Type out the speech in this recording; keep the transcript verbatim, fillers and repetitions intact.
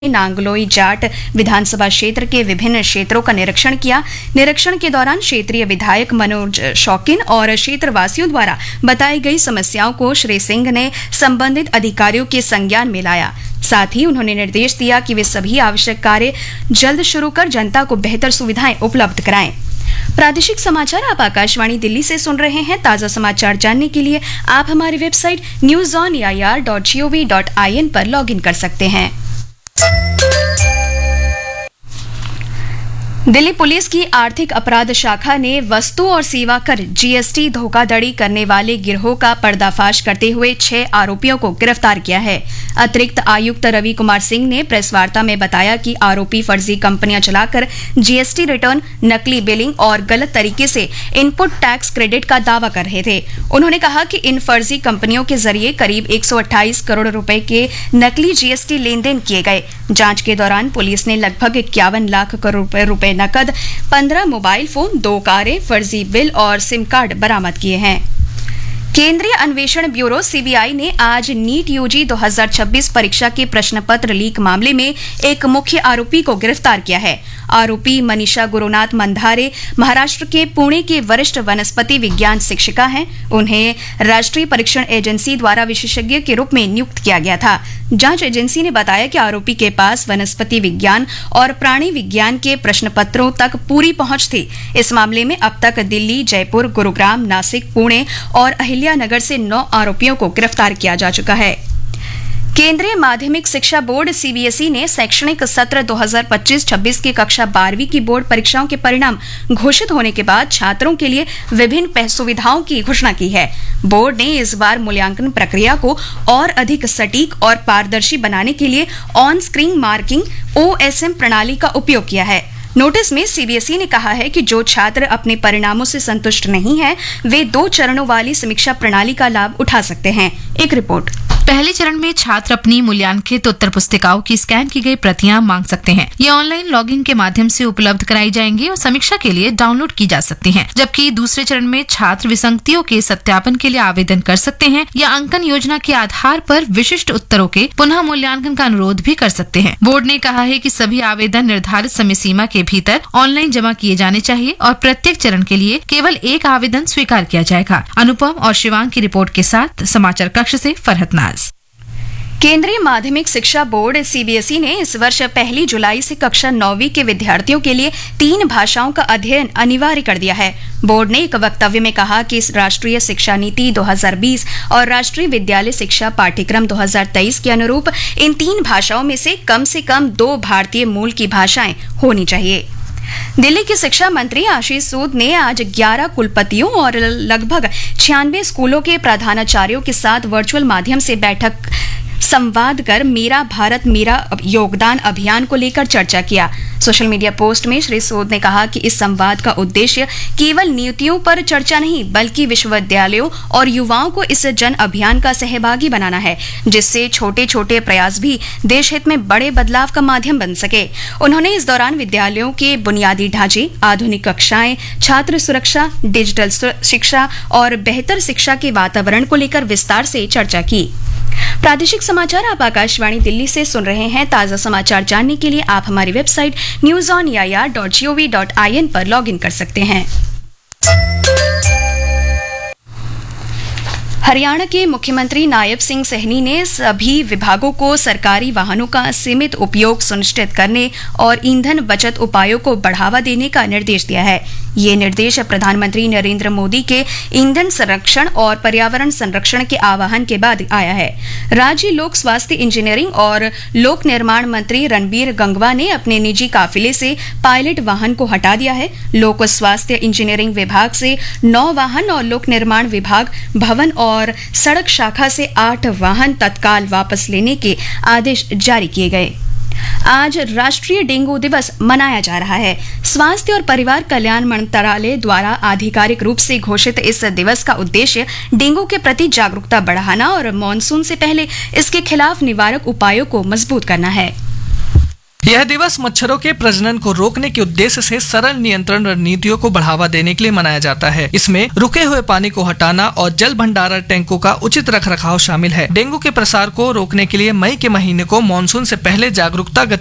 नांगलोई जाट विधानसभा क्षेत्र के विभिन्न क्षेत्रों का निरीक्षण किया। निरीक्षण के दौरान क्षेत्रीय विधायक मनोज शौकीन और क्षेत्रवासियों द्वारा बताई गई समस्याओं को श्री सिंह ने संबंधित अधिकारियों के संज्ञान में लाया। साथ ही उन्होंने निर्देश दिया कि वे सभी आवश्यक कार्य जल्द शुरू कर जनता को बेहतर सुविधाएं उपलब्ध कराएं। प्रादेशिक समाचार आप आकाशवाणी दिल्ली से सुन रहे हैं। ताजा समाचार जानने के लिए आप हमारी website news on A I R dot G O V dot I N पर लॉग इन कर सकते हैं। दिल्ली पुलिस की आर्थिक अपराध शाखा ने वस्तु और सेवा कर जी एस टी धोखाधड़ी करने वाले गिरोह का पर्दाफाश करते हुए छह आरोपियों को गिरफ्तार किया है। अतिरिक्त आयुक्त रवि कुमार सिंह ने प्रेस वार्ता में बताया कि आरोपी फर्जी कंपनियां चलाकर जी एस टी रिटर्न, नकली बिलिंग और गलत तरीके से इनपुट टैक्स क्रेडिट का दावा कर रहे थे। उन्होंने कहा कि इन फर्जी कंपनियों के जरिए करीब एक सौ अट्ठाईस करोड़ रुपए के नकली जी एस टी लेन देन किए गए। जांच के दौरान पुलिस ने लगभग इक्यावन लाख करोड़ रुपए नकद, पंद्रह मोबाइल फोन, दो कारें, फर्जी बिल और सिम कार्ड बरामद किए हैं। केंद्रीय अन्वेषण ब्यूरो सी बी आई ने आज नीट यू जी दो हज़ार छब्बीस परीक्षा के प्रश्न पत्र लीक मामले में एक मुख्य आरोपी को गिरफ्तार किया है। आरोपी मनीषा गुरुनाथ मंधारे महाराष्ट्र के पुणे के वरिष्ठ वनस्पति विज्ञान शिक्षिका हैं। उन्हें राष्ट्रीय परीक्षण एजेंसी द्वारा विशेषज्ञ के रूप में नियुक्त किया गया था। जांच एजेंसी ने बताया कि आरोपी के पास वनस्पति विज्ञान और प्राणी विज्ञान के प्रश्न पत्रों तक पूरी पहुंच थी। इस मामले में अब तक दिल्ली, जयपुर, गुरुग्राम, नासिक, पुणे और अहिल्यानगर से नौ आरोपियों को गिरफ्तार किया जा चुका है। केंद्रीय माध्यमिक शिक्षा board C B S E ने शैक्षणिक सत्र दो हज़ार पच्चीस छब्बीस की कक्षा बारहवीं की बोर्ड परीक्षाओं के परिणाम घोषित होने के बाद छात्रों के लिए विभिन्न सुविधाओं की घोषणा की है। बोर्ड ने इस बार मूल्यांकन प्रक्रिया को और अधिक सटीक और पारदर्शी बनाने के लिए on screen marking O S M प्रणाली का उपयोग किया है। नोटिस में सी बी एस ई ने कहा है कि जो छात्र अपने परिणामों से संतुष्ट नहीं हैं, वे दो चरणों वाली समीक्षा प्रणाली का लाभ उठा सकते हैं। एक रिपोर्ट। पहले चरण में छात्र अपनी मूल्यांकित उत्तर पुस्तिकाओं की स्कैन की गई प्रतियां मांग सकते हैं। ये ऑनलाइन लॉगिंग के माध्यम से उपलब्ध कराई जाएंगी और समीक्षा के लिए डाउनलोड की जा सकती हैं। जबकि दूसरे चरण में छात्र विसंगतियों के सत्यापन के लिए आवेदन कर सकते हैं या अंकन योजना के आधार पर विशिष्ट उत्तरों के पुनः मूल्यांकन का अनुरोध भी कर सकते हैं। बोर्ड ने कहा है कि सभी आवेदन निर्धारित समय सीमा के भीतर ऑनलाइन जमा किए जाने चाहिए और प्रत्येक चरण के लिए केवल एक आवेदन स्वीकार किया जाएगा। अनुपम और शिवांग की रिपोर्ट के साथ समाचार कक्ष से फरहत नाज। केंद्रीय माध्यमिक शिक्षा board C B S E ने इस वर्ष पहली जुलाई से कक्षा नौवीं के विद्यार्थियों के लिए तीन भाषाओं का अध्ययन अनिवार्य कर दिया है। बोर्ड ने एक वक्तव्य में कहा कि इस राष्ट्रीय शिक्षा नीति दो हज़ार बीस और राष्ट्रीय विद्यालय शिक्षा पाठ्यक्रम दो हज़ार तेईस के अनुरूप इन तीन भाषाओं में से कम से कम दो भारतीय मूल की भाषाएं होनी चाहिए। दिल्ली के शिक्षा मंत्री आशीष सूद ने आज ग्यारह कुलपतियों और लगभग छियानवे स्कूलों के प्रधानाचार्यों के साथ वर्चुअल माध्यम से बैठक संवाद कर मेरा भारत मेरा योगदान अभियान को लेकर चर्चा किया। सोशल मीडिया पोस्ट में श्री सूद ने कहा कि इस संवाद का उद्देश्य केवल नीतियों पर चर्चा नहीं, बल्कि विश्वविद्यालयों और युवाओं को इस जन अभियान का सहभागी बनाना है, जिससे छोटे छोटे प्रयास भी देश हित में बड़े बदलाव का माध्यम बन सके। उन्होंने इस दौरान विद्यालयों के बुनियादी ढांचे, आधुनिक कक्षाएं, छात्र सुरक्षा, डिजिटल शिक्षा और बेहतर शिक्षा के वातावरण को लेकर विस्तार से चर्चा की। प्रादेशिक समाचार आप आकाशवाणी दिल्ली से सुन रहे हैं। ताजा समाचार जानने के लिए आप हमारी website news on A I R dot G O V dot I N पर लॉग इन कर सकते हैं। हरियाणा के मुख्यमंत्री नायब सिंह सैनी ने सभी विभागों को सरकारी वाहनों का सीमित उपयोग सुनिश्चित करने और ईंधन बचत उपायों को बढ़ावा देने का निर्देश दिया है। ये निर्देश प्रधानमंत्री नरेंद्र मोदी के ईंधन संरक्षण और पर्यावरण संरक्षण के आह्वान के बाद आया है। राज्य लोक स्वास्थ्य इंजीनियरिंग और लोक निर्माण मंत्री रणबीर गंगवा ने अपने निजी काफिले से पायलट वाहन को हटा दिया है। लोक स्वास्थ्य इंजीनियरिंग विभाग से नौ वाहन और लोक निर्माण विभाग भवन और सड़क शाखा से आठ वाहन तत्काल वापस लेने के आदेश जारी किए गए। आज राष्ट्रीय डेंगू दिवस मनाया जा रहा है। स्वास्थ्य और परिवार कल्याण मंत्रालय द्वारा आधिकारिक रूप से घोषित इस दिवस का उद्देश्य डेंगू के प्रति जागरूकता बढ़ाना और मॉनसून से पहले इसके खिलाफ निवारक उपायों को मजबूत करना है। यह दिवस मच्छरों के प्रजनन को रोकने के उद्देश्य से सरल नियंत्रण रणनीतियों को बढ़ावा देने के लिए मनाया जाता है। इसमें रुके हुए पानी को हटाना और जल भंडारण टैंकों का उचित रखरखाव शामिल है। डेंगू के प्रसार को रोकने के लिए मई के महीने को मानसून से पहले जागरूकता